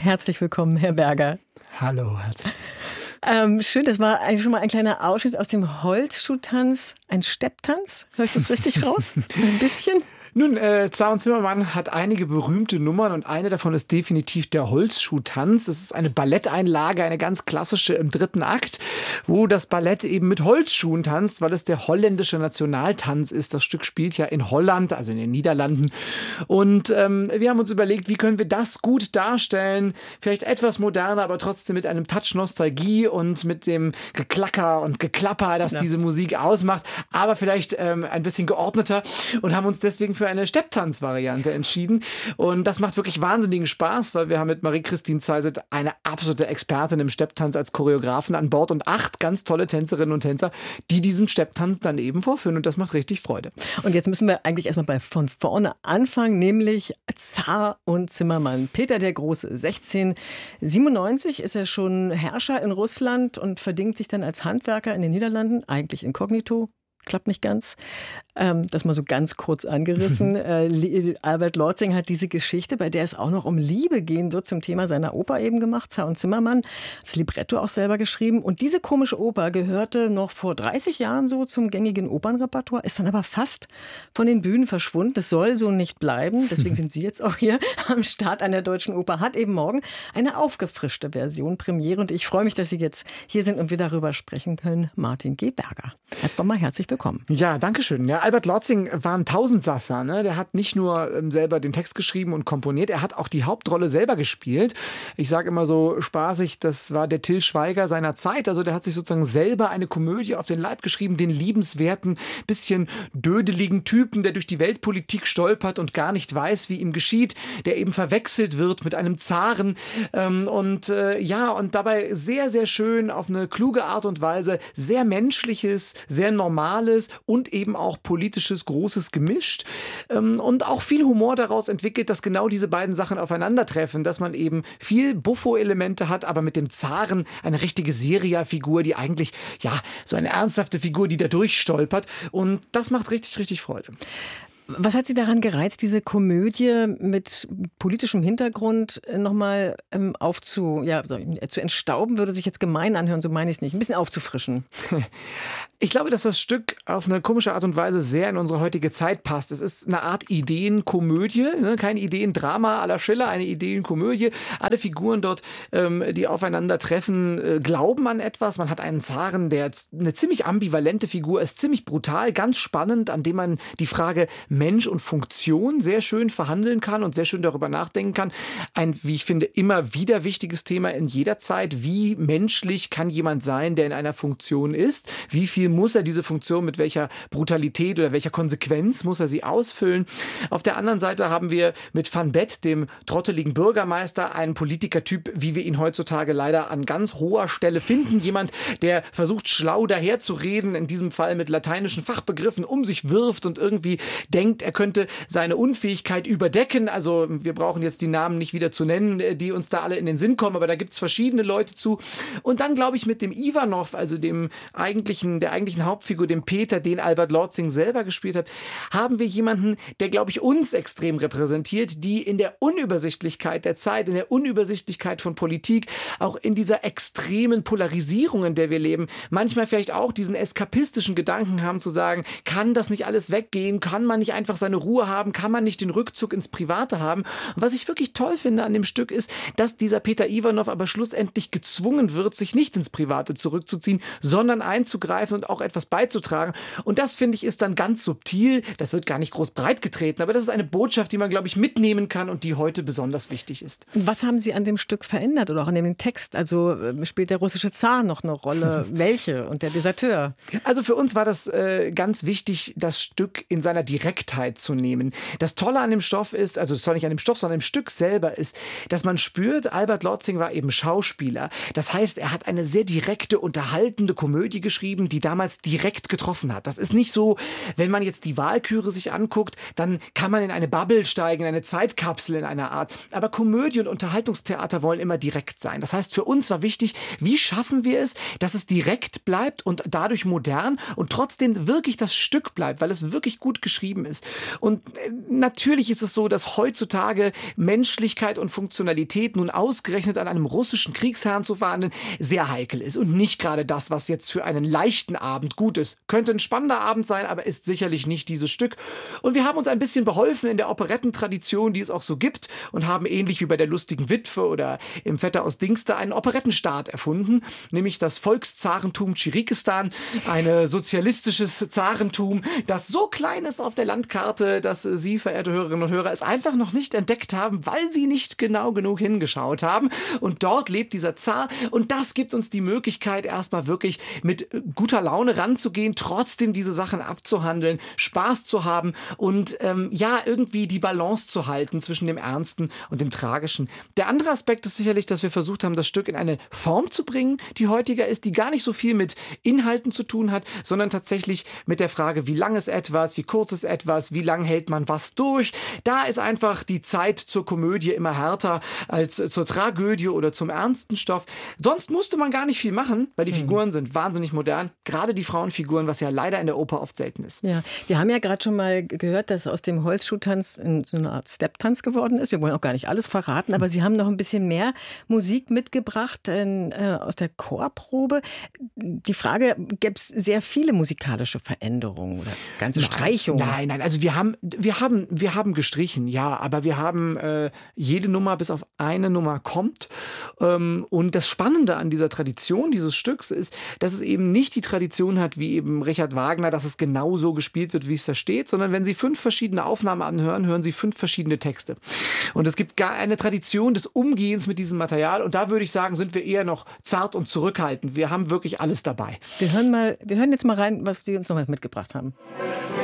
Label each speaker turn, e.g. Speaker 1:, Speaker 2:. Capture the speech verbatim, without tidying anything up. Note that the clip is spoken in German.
Speaker 1: Herzlich willkommen, Herr Berger.
Speaker 2: Hallo, herzlich.
Speaker 1: Ähm, schön, das war eigentlich schon mal ein kleiner Ausschnitt aus dem Holzschuhtanz. Ein Stepptanz? Höre ich das richtig raus? Ein bisschen?
Speaker 2: Nun, äh, Zar und Zimmermann hat einige berühmte Nummern und eine davon ist definitiv der Holzschuhtanz. Das ist eine Balletteinlage, eine ganz klassische im dritten Akt, wo das Ballett eben mit Holzschuhen tanzt, weil es der holländische Nationaltanz ist. Das Stück spielt ja in Holland, also in den Niederlanden. Und ähm, wir haben uns überlegt, wie können wir das gut darstellen? Vielleicht etwas moderner, aber trotzdem mit einem Touch Nostalgie und mit dem Geklacker und Geklapper, das ja. diese Musik ausmacht, aber vielleicht ähm, ein bisschen geordneter und haben uns deswegen für für eine Stepptanz-Variante entschieden. Und das macht wirklich wahnsinnigen Spaß, weil wir haben mit Marie-Christine Zeiset eine absolute Expertin im Stepptanz als Choreografin an Bord und acht ganz tolle Tänzerinnen und Tänzer, die diesen Stepptanz dann eben vorführen. Und das macht richtig Freude.
Speaker 1: Und jetzt müssen wir eigentlich erstmal bei von vorne anfangen, nämlich Zar und Zimmermann. Peter der Große, sechzehnhundertsiebenundneunzig ist er schon Herrscher in Russland und verdingt sich dann als Handwerker in den Niederlanden, eigentlich inkognito. Klappt nicht ganz. Ähm, das mal so ganz kurz angerissen. äh, Albert Lortzing hat diese Geschichte, bei der es auch noch um Liebe gehen wird, zum Thema seiner Oper eben gemacht. Zar und Zimmermann hat das Libretto auch selber geschrieben. Und diese komische Oper gehörte noch vor dreißig Jahren so zum gängigen Opernrepertoire, ist dann aber fast von den Bühnen verschwunden. Das soll so nicht bleiben. Deswegen sind Sie jetzt auch hier am Start an der Deutschen Oper. Hat eben morgen eine aufgefrischte Version Premiere. Und ich freue mich, dass Sie jetzt hier sind und wir darüber sprechen können. Martin G. Berger. Jetzt nochmal herzlich willkommen.
Speaker 2: Ja, danke schön. Ja, Albert Lortzing war ein Tausendsasser. Ne? Der hat nicht nur ähm, selber den Text geschrieben und komponiert, er hat auch die Hauptrolle selber gespielt. Ich sage immer so spaßig, das war der Till Schweiger seiner Zeit. Also der hat sich sozusagen selber eine Komödie auf den Leib geschrieben, den liebenswerten, bisschen dödeligen Typen, der durch die Weltpolitik stolpert und gar nicht weiß, wie ihm geschieht, der eben verwechselt wird mit einem Zaren. Ähm, und äh, ja, und dabei sehr, sehr schön auf eine kluge Art und Weise, sehr menschliches, sehr normales und eben auch politisches Großes gemischt ähm, und auch viel Humor daraus entwickelt, dass genau diese beiden Sachen aufeinandertreffen, dass man eben viel Buffo-Elemente hat, aber mit dem Zaren eine richtige Seria-Figur, die eigentlich, ja, so eine ernsthafte Figur, die da durchstolpert und das macht richtig, richtig Freude.
Speaker 1: Was hat Sie daran gereizt, diese Komödie mit politischem Hintergrund nochmal ähm, aufzu, ja, zu entstauben, würde sich jetzt gemein anhören, so meine ich es nicht, ein bisschen aufzufrischen?
Speaker 2: Ich glaube, dass das Stück auf eine komische Art und Weise sehr in unsere heutige Zeit passt. Es ist eine Art Ideenkomödie, ne? Kein Ideendrama à la Schiller, eine Ideenkomödie. Alle Figuren dort, ähm, die aufeinandertreffen, äh, glauben an etwas. Man hat einen Zaren, der eine ziemlich ambivalente Figur ist, ziemlich brutal, ganz spannend, an dem man die Frage Mensch und Funktion sehr schön verhandeln kann und sehr schön darüber nachdenken kann. Ein, wie ich finde, immer wieder wichtiges Thema in jeder Zeit. Wie menschlich kann jemand sein, der in einer Funktion ist? Wie viel muss er diese Funktion, mit welcher Brutalität oder welcher Konsequenz muss er sie ausfüllen? Auf der anderen Seite haben wir mit Van Bett, dem trotteligen Bürgermeister, einen Politikertyp, wie wir ihn heutzutage leider an ganz hoher Stelle finden. Jemand, der versucht, schlau daherzureden, in diesem Fall mit lateinischen Fachbegriffen um sich wirft und irgendwie denkt, er könnte seine Unfähigkeit überdecken. Also wir brauchen jetzt die Namen nicht wieder zu nennen, die uns da alle in den Sinn kommen, aber da gibt es verschiedene Leute zu. Und dann, glaube ich, mit dem Ivanov, also dem eigentlichen, der eigentlichen Hauptfigur, dem Peter, den Albert Lortzing selber gespielt hat, haben wir jemanden, der, glaube ich, uns extrem repräsentiert, die in der Unübersichtlichkeit der Zeit, in der Unübersichtlichkeit von Politik, auch in dieser extremen Polarisierung, in der wir leben, manchmal vielleicht auch diesen eskapistischen Gedanken haben zu sagen, kann das nicht alles weggehen? Kann man nicht einfach seine Ruhe haben? Kann man nicht den Rückzug ins Private haben? Und was ich wirklich toll finde an dem Stück ist, dass dieser Peter Ivanov aber schlussendlich gezwungen wird, sich nicht ins Private zurückzuziehen, sondern einzugreifen und auch etwas beizutragen. Und das, finde ich, ist dann ganz subtil. Das wird gar nicht groß breitgetreten, aber das ist eine Botschaft, die man, glaube ich, mitnehmen kann und die heute besonders wichtig ist.
Speaker 1: Was haben Sie an dem Stück verändert oder auch an dem Text? Also äh, spielt der russische Zar noch eine Rolle? Welche? Und der Deserteur?
Speaker 2: Also für uns war das äh, ganz wichtig, das Stück in seiner Direktheit zu nehmen. Das Tolle an dem Stoff ist, also es soll nicht an dem Stoff, sondern im Stück selber ist, dass man spürt, Albert Lortzing war eben Schauspieler. Das heißt, er hat eine sehr direkte, unterhaltende Komödie geschrieben, die damals direkt getroffen hat. Das ist nicht so, wenn man jetzt die Walküre sich anguckt, dann kann man in eine Bubble steigen, in eine Zeitkapsel in einer Art. Aber Komödie und Unterhaltungstheater wollen immer direkt sein. Das heißt, für uns war wichtig, wie schaffen wir es, dass es direkt bleibt und dadurch modern und trotzdem wirklich das Stück bleibt, weil es wirklich gut geschrieben ist. ist. Und äh, natürlich ist es so, dass heutzutage Menschlichkeit und Funktionalität nun ausgerechnet an einem russischen Kriegsherrn zu verhandeln, sehr heikel ist und nicht gerade das, was jetzt für einen leichten Abend gut ist. Könnte ein spannender Abend sein, aber ist sicherlich nicht dieses Stück. Und wir haben uns ein bisschen beholfen in der Operettentradition, die es auch so gibt, und haben ähnlich wie bei der lustigen Witwe oder im Vetter aus Dingster einen Operettenstaat erfunden, nämlich das Volkszarentum Tschirikistan, ein sozialistisches Zarentum, das so klein ist auf der Landkarte, dass Sie, verehrte Hörerinnen und Hörer, es einfach noch nicht entdeckt haben, weil Sie nicht genau genug hingeschaut haben. Und dort lebt dieser Zar, und das gibt uns die Möglichkeit, erstmal wirklich mit guter Laune ranzugehen, trotzdem diese Sachen abzuhandeln, Spaß zu haben und ähm, ja, irgendwie die Balance zu halten zwischen dem Ernsten und dem Tragischen. Der andere Aspekt ist sicherlich, dass wir versucht haben, das Stück in eine Form zu bringen, die heutiger ist, die gar nicht so viel mit Inhalten zu tun hat, sondern tatsächlich mit der Frage, wie lang ist etwas, wie kurz ist etwas, wie lang hält man was durch. Da ist einfach die Zeit zur Komödie immer härter als zur Tragödie oder zum ernsten Stoff. Sonst musste man gar nicht viel machen, weil die Figuren mhm. sind wahnsinnig modern, gerade die Frauenfiguren, was ja leider in der Oper oft selten ist.
Speaker 1: Ja, wir haben ja gerade schon mal gehört, dass aus dem Holzschuhtanz so eine Art Step-Tanz geworden ist. Wir wollen auch gar nicht alles verraten, aber Sie haben noch ein bisschen mehr Musik mitgebracht äh, aus der Chorprobe. Die Frage, gäbe es sehr viele musikalische Veränderungen oder ganze
Speaker 2: nein,
Speaker 1: Streichungen?
Speaker 2: Nein, nein, also wir haben, wir haben, wir haben gestrichen, ja, aber wir haben äh, jede Nummer bis auf eine Nummer kommt. Ähm, und das Spannende an dieser Tradition dieses Stücks ist, dass es eben nicht die Tradition hat, wie eben Richard Wagner, dass es genau so gespielt wird, wie es da steht, sondern wenn Sie fünf verschiedene Aufnahmen anhören, hören Sie fünf verschiedene Texte. Und es gibt gar eine Tradition des Umgehens mit diesem Material, und da würde ich sagen, sind wir eher noch zart und zurückhaltend. Wir haben wirklich alles dabei.
Speaker 1: Wir hören mal, wir hören jetzt mal rein, was Sie uns noch mal mitgebracht haben.